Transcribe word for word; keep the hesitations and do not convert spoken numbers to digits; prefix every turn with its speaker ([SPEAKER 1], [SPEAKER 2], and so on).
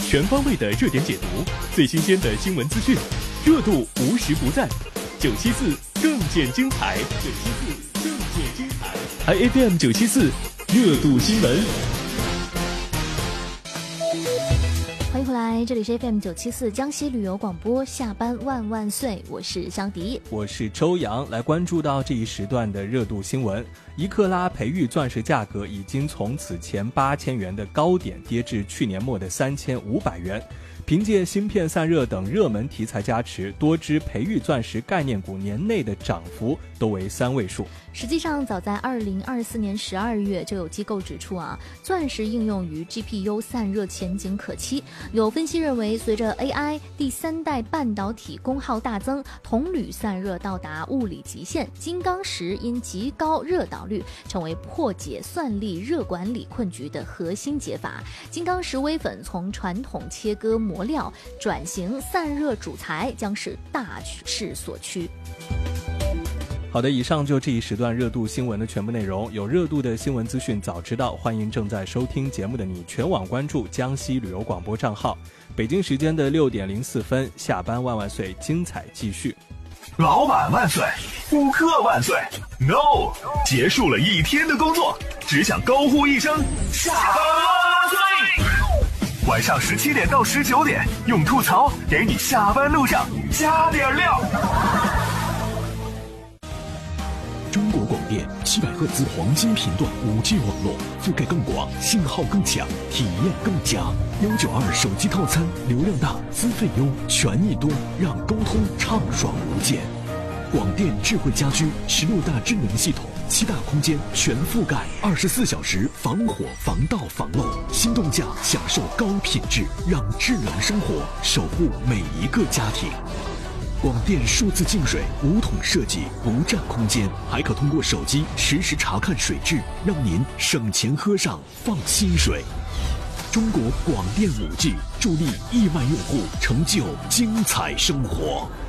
[SPEAKER 1] 全方位的热点解读，最新鲜的新闻资讯，热度无时不在。九七四更见精彩，九七四更见精彩。I F M 九七四热度新闻。
[SPEAKER 2] 欢迎回来，这里是 F M 九七四江西旅游广播，下班万万岁，我是香迪，
[SPEAKER 3] 我是周洋。来关注到这一时段的热度新闻，一克拉培育钻石价格已经从此前八千元的高点跌至去年末的三千五百元。凭借芯片散热等热门题材加持，多只培育钻石概念股年内的涨幅都为三位数。
[SPEAKER 2] 实际上早在二零二四年十二月就有机构指出啊，钻石应用于 G P U 散热前景可期。有分析认为，随着 A I 第三代半导体功耗大增，铜铝散热到达物理极限，金刚石因极高热导率成为破解算力热管理困局的核心解法。金刚石微粉从传统切割磨料转型散热主材，将是大势所趋。
[SPEAKER 3] 好的，以上就这一时段热度新闻的全部内容。有热度的新闻资讯早知道，欢迎正在收听节目的你全网关注江西旅游广播账号。北京时间的六点零四分，下班万万岁，精彩继续。
[SPEAKER 4] 老板万岁，顾客万岁 ，No， 结束了一天的工作，只想高呼一声下班万岁。晚上十七点到十九点，用吐槽给你下班路上加点料。
[SPEAKER 5] 中国广电七百赫兹黄金频段 五 G 网络，覆盖更广，信号更强，体验更佳。一九二手机套餐，流量大，资费优，权益多，让沟通畅爽无间。广电智慧家居十六大智能系统，七大空间全覆盖，二十四小时防火防盗防漏，心动价享受高品质，让智能生活守护每一个家庭。广电数字净水无桶设计，不占空间，还可通过手机实时查看水质，让您省钱喝上放心水。中国广电 五 G 助力亿万用户成就精彩生活。